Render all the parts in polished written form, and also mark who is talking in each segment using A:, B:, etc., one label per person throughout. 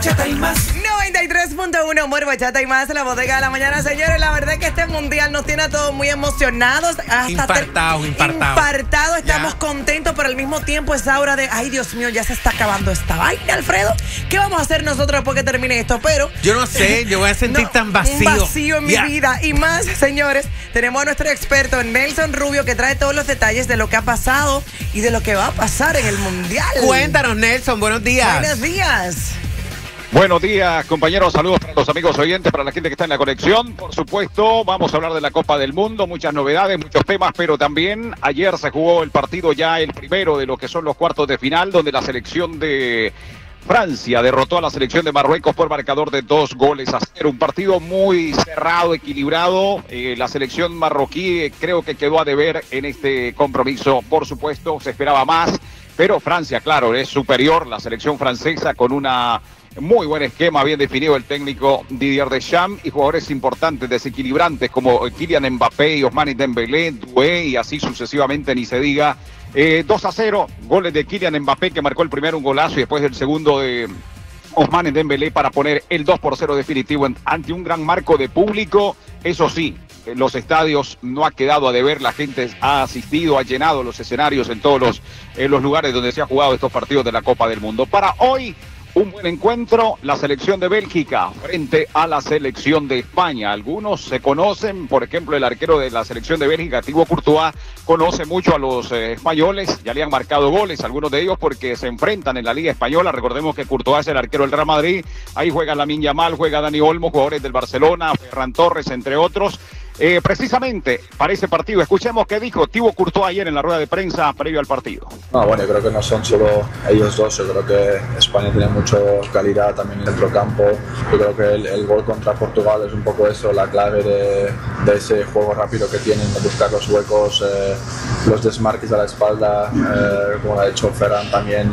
A: Bachata y más.
B: 93.1 Humor, Bachata y más, la bodega de la mañana. Señores, la verdad es que este mundial nos tiene a todos muy emocionados. Hasta infartados. Estamos contentos, pero al mismo tiempo esa aura de, ay, Dios mío, ya se está acabando esta vaina, Alfredo. ¿Qué vamos a hacer nosotros después que termine esto? Pero
C: yo no sé, yo voy a sentir tan vacío.
B: Un vacío en mi vida. Y más, señores, tenemos a nuestro experto Nelson Rubio, que trae todos los detalles de lo que ha pasado y de lo que va a pasar en el mundial.
C: Cuéntanos, Nelson, buenos días.
B: Buenos días.
D: Buenos días, compañeros. Saludos para los amigos oyentes, para la gente que está en la conexión. Por supuesto, vamos a hablar de la Copa del Mundo, muchas novedades, muchos temas, pero también ayer se jugó el partido ya el primero de lo que son los cuartos de final, donde la selección de Francia derrotó a la selección de Marruecos por marcador de 2-0. Un partido muy cerrado, equilibrado. La selección marroquí creo que quedó a deber en este compromiso. Por supuesto, se esperaba más, pero Francia, claro, es superior. La selección francesa con una muy buen esquema, bien definido el técnico Didier Deschamps, y jugadores importantes, desequilibrantes como Kylian Mbappé y Ousmane Dembélé, Doué y así sucesivamente, ni se diga. 2-0, goles de Kylian Mbappé, que marcó el primero, un golazo, y después el segundo de Ousmane Dembélé para poner el 2-0 definitivo ante un gran marco de público. Eso sí, los estadios no ha quedado a deber, la gente ha asistido, ha llenado los escenarios en todos los lugares donde se ha jugado estos partidos de la Copa del Mundo. Para hoy, un buen encuentro, la selección de Bélgica frente a la selección de España. Algunos se conocen, por ejemplo, el arquero de la selección de Bélgica, Thibaut Courtois, conoce mucho a los españoles, ya le han marcado goles, algunos de ellos porque se enfrentan en la Liga Española. Recordemos que Courtois es el arquero del Real Madrid, ahí juega Lamine Yamal, juega Dani Olmo, jugadores del Barcelona, Ferran Torres, entre otros. Precisamente para ese partido, escuchemos qué dijo Thibaut Courtois ayer en la rueda de prensa previo al partido.
E: Bueno, yo creo que no son solo ellos dos, yo creo que España tiene mucha calidad también en el centrocampo. Yo creo que el gol contra Portugal es un poco eso, la clave de ese juego rápido que tienen, de buscar los huecos, los desmarques a la espalda, como ha hecho Ferran también,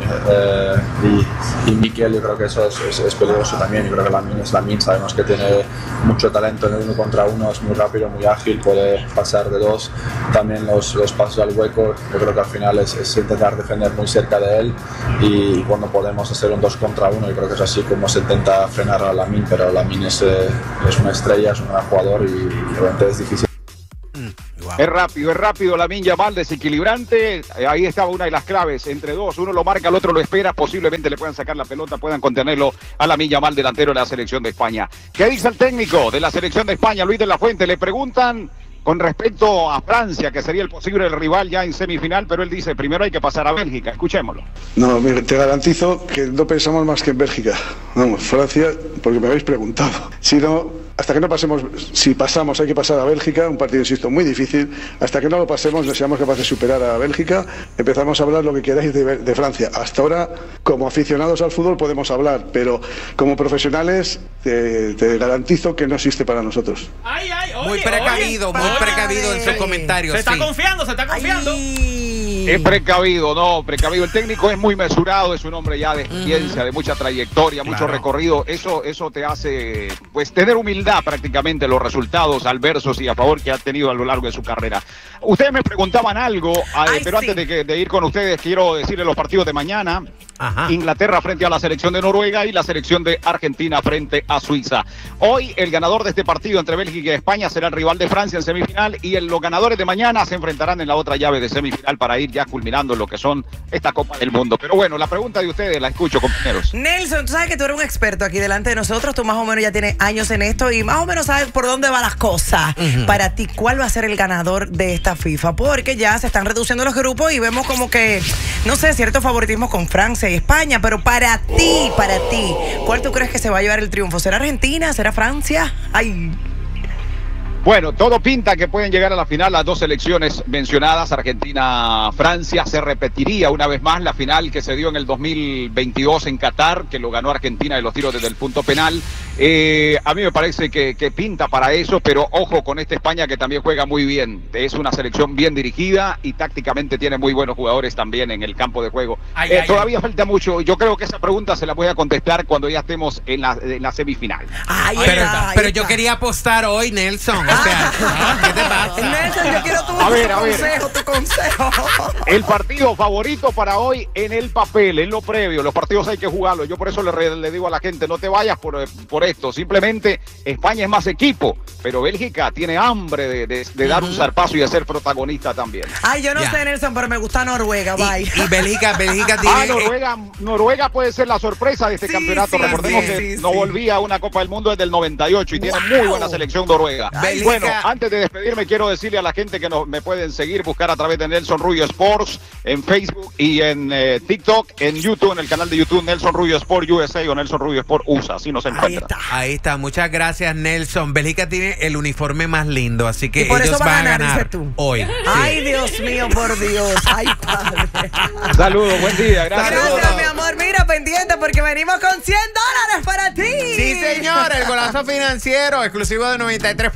E: y Mikel. Yo creo que eso es peligroso también. Yo creo que Lamine, sabemos que tiene mucho talento en el 1 contra 1, es muy rápido, muy ágil, puede pasar de dos, también los pasos al hueco. Yo creo que al final es intentar defender muy cerca de él, y cuando podemos hacer un 2 contra 1, yo creo que es así como se intenta frenar a Lamine, pero Lamine es una estrella, es un gran jugador, y realmente es difícil.
D: Wow. Es rápido Lamine Yamal, desequilibrante. Ahí estaba una de las claves, entre dos, uno lo marca, el otro lo espera, posiblemente le puedan sacar la pelota, puedan contenerlo a Lamine Yamal, delantero de la selección de España. ¿Qué dice el técnico de la selección de España, Luis de la Fuente? Le preguntan con respecto a Francia, que sería el posible rival ya en semifinal, pero él dice, primero hay que pasar a Bélgica. Escuchémoslo.
F: No, mire, te garantizo que no pensamos más que en Bélgica. Vamos, Francia, porque me habéis preguntado. Si no, hasta que no pasemos, si pasamos hay que pasar a Bélgica, un partido, insisto, muy difícil. Hasta que no lo pasemos, no seamos capaces de superar a Bélgica, empezamos a hablar lo que queráis de Francia. Hasta ahora, como aficionados al fútbol podemos hablar, pero como profesionales te garantizo que no existe para nosotros.
C: Muy precavido en sus comentarios.
G: Se está confiando.
D: Es precavido. El técnico es muy mesurado, es un hombre ya de experiencia, de mucha trayectoria, mucho recorrido. Eso te hace, pues, tener humildad prácticamente los resultados adversos y a favor que ha tenido a lo largo de su carrera. Ustedes me preguntaban algo, pero
B: sí.
D: Antes de ir con ustedes, quiero decirles los partidos de mañana.
C: Ajá.
D: Inglaterra frente a la selección de Noruega y la selección de Argentina frente a Suiza. Hoy el ganador de este partido entre Bélgica y España será el rival de Francia en semifinal, y los ganadores de mañana se enfrentarán en la otra llave de semifinal para ir ya culminando lo que son esta Copa del Mundo. Pero bueno, la pregunta de ustedes la escucho, compañeros.
B: Nelson, tú sabes que tú eres un experto aquí delante de nosotros, tú más o menos ya tienes años en esto y más o menos sabes por dónde van las cosas. Para ti, ¿cuál va a ser el ganador de esta FIFA? Porque ya se están reduciendo los grupos y vemos como que, no sé, cierto favoritismo con Francia y España, pero para ti, ¿cuál tú crees que se va a llevar el triunfo? ¿Será Argentina? ¿Será Francia? Ay.
D: Bueno, todo pinta que pueden llegar a la final las dos selecciones mencionadas, Argentina-Francia. Se repetiría una vez más la final que se dio en el 2022 en Qatar, que lo ganó Argentina de los tiros desde el punto penal. A mí me parece que pinta para eso, pero ojo con esta España que también juega muy bien. Es una selección bien dirigida y tácticamente tiene muy buenos jugadores también en el campo de juego. Todavía falta mucho. Yo creo que esa pregunta se la voy a contestar cuando ya estemos en la semifinal.
C: Pero yo quería apostar hoy, Nelson. O sea, ¿qué te pasa?
B: Nelson, yo quiero tu consejo.
D: El partido favorito para hoy en el papel, en lo previo. Los partidos hay que jugarlos. Yo por eso le digo a la gente, no te vayas por esto. Simplemente España es más equipo, pero Bélgica tiene hambre de dar un zarpazo y de ser protagonista también.
B: Ay, yo no sé, Nelson, pero me gusta Noruega. Bye.
C: Y Bélgica tiene...
D: Noruega puede ser la sorpresa de este campeonato. Recordemos que no volvía a una Copa del Mundo desde el 98 y tiene muy buena selección Noruega. Bueno, antes de despedirme quiero decirle a la gente que me pueden seguir, buscar a través de Nelson Rubio Sports en Facebook y en TikTok, en YouTube, en el canal de YouTube Nelson Rubio Sport USA o Nelson Rubio Sport USA, así nos encuentran.
C: Ahí está, muchas gracias, Nelson. Bélgica tiene el uniforme más lindo, así que
B: por
C: ellos
B: eso
C: van a ganar hoy.
B: Ay, Dios mío, por Dios. Ay, padre.
D: Saludos, buen día, gracias.
B: Gracias, mi amor. Mira, pendiente porque venimos con $100 para ti.
C: Sí, señor, el golazo financiero exclusivo de 93.